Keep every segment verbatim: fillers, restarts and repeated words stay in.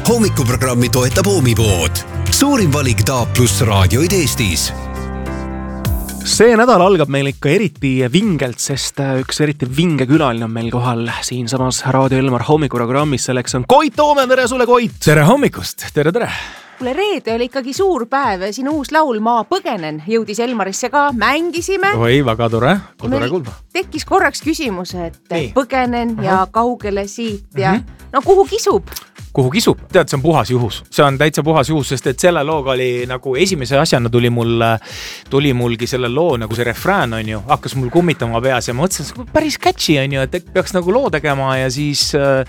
Hommikuprogrammi toetab Oomipood. Suurim valik D A plus raadioid Eestis. See nädal algab meil ikka eriti vingelt, sest üks eriti vinge külaline on meil kohal siin samas Raadio Elmar hommikuprogrammis. Selleks on Koit Toome. Tere sulle, Koit! Tere hommikust! Tere, tere! Kuule, reede oli ikkagi suur päev. Siin uus laul Ma põgenen jõudis Elmarisse ka. Mängisime. Oi, väga tore. Tore kuulda. Tekkis korraks küsimus, et Nii. põgenen uh-huh. ja kaugele siit ja Mhm. no kuhu kisub? Kuhu kisub? Tead, see on puhas juhus. See on täitsa puhas juhus, sest et selle looga oli nagu esimese asjana tuli mul, tuli mulgi selle loo nagu see refrään on ju, hakkas mul kummitama peas ja ma mõtlesin, et päris catchy on ju, et peaks nagu loo tegema ja siis,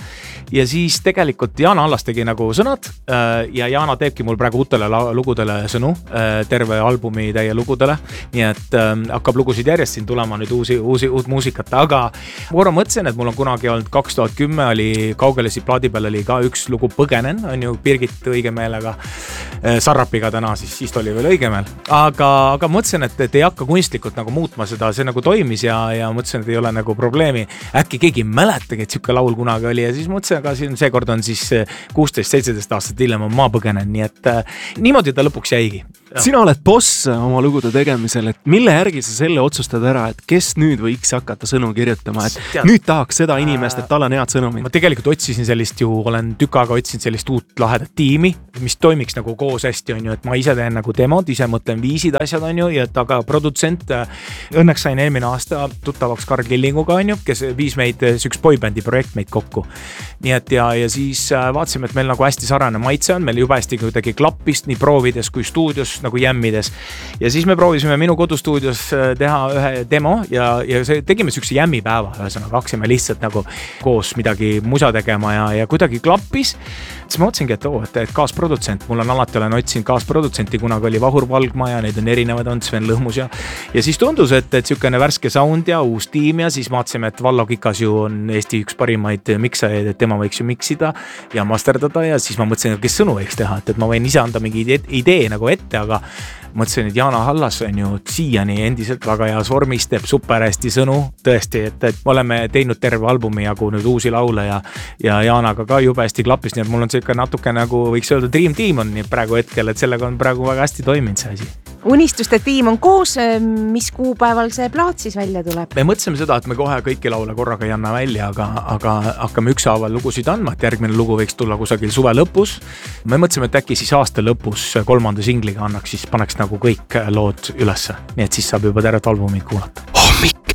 ja siis tegelikult Jaana Allas tegi nagu sõnad ja Jaana teebki mul praegu uutele lugudele sõnu, terve albumi täie lugudele, nii et hakkab lugusid järjest siin tulema nüüd uusi, uusi, uut muusikat, aga korra mõtlesin, et mul on kunagi olnud kaks tuhat kümme oli Kaugelesi plaadi peal oli ka üks lugu Põgenen, on ju Birgit õigemeelega Sarrapiga täna, siis siis oli veel õigemeel. Aga, aga mõtlesin, et, et ei hakka kunstlikult nagu muutma seda, see nagu toimis ja, ja mõtlesin, et ei ole nagu probleemi. Äkki keegi mäletagi, et siuke laul kunagi oli ja siis mõtlesin, aga siin seekord on siis kuusteist seitseteist aastat hiljem on Ma põgenen, nii et niimoodi ta lõpuks jäigi. Sina oled boss oma lugude tegemisel, et mille järgi sa selle otsustad ära, et kes nüüd võiks hakata sõnu kirjutama, et Tead, nüüd tahaks seda inimest, et tal on head sõnumid. Ma tegelikult otsisin sellist ju, olen tükk aega otsisin sellist uut lahedat tiimi, mis toimiks nagu koos hästi on ju, et ma ise teen nagu demod, ise mõtlen viisid asjad on ju, ja et aga produtsent, õnneks sain eelmine aasta tuttavaks Karl Killinguga on ju, kes viis meid, see üks boybändi projekt meid kokku. Nii et ja, ja siis vaatasime, et meil nagu hästi sarane maitse on, meil juba hästi kuidagi klappist nii proovides kui stuudios nagu jämmides. Ja siis me proovisime minu kodustuudios teha ühe demo ja, ja see, tegime sükse jämmipäeva, ühesõnaga haksime lihtsalt nagu koos midagi musa tegema ja, ja kuidagi klappis. Siis ma otsingi, et, oo, et, et kaasprodutsent, mul on alati olen otsinud kaasprodutsenti, kunagi oli Vahur Valgma ja neid on erinevad on Sven Lõhmus ja, ja siis tundus, et, et sükene värske sound ja uus tiim ja siis vaatasime, et Vallo Kikas ju on Eesti üks parimaid miksajaid, et tema võiks ju miksida ja masterdada ja siis ma mõtlesin, et kes sõnu võiks teha, et, et ma võin ise anda mingi idee, idee nagu ette, aga mõtlesin, et Jaana Allas on ju siiani endiselt väga heas vormis, teeb super hästi sõnu, tõesti, et, et oleme teinud terve albumi jagu nüüd uusi laule ja, ja Jaanaga ka jube hästi klappis, nii et mul on siuke natuke nagu võiks öelda Dream Team on nii praegu hetkel, et sellega on praegu väga hästi toiminud see asi. Unistuste tiim on koos, mis kuupäeval see plaat siis välja tuleb? Me mõtlesime seda, et me kohe kõiki laule korraga ei anna välja, aga, aga hakkame ükshaaval lugusid andma, et järgmine lugu võiks tulla kusagil suve lõpus. Me mõtlesime, et äkki siis aasta lõpus kolmanda singliga annaks, siis paneks nagu kõik lood ülesse, nii et siis saab juba tervet albumit kuulata. Hommik